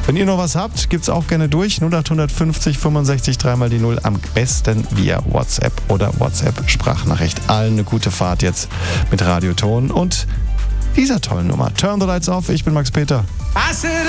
Wenn ihr noch was habt, gibt's auch gerne durch. 0850 65 3 die 0. Am besten via WhatsApp oder WhatsApp-Sprachnachricht. Allen eine gute Fahrt jetzt mit Radioton und dieser tollen Nummer. Turn the Lights Off. Ich bin Max Peter.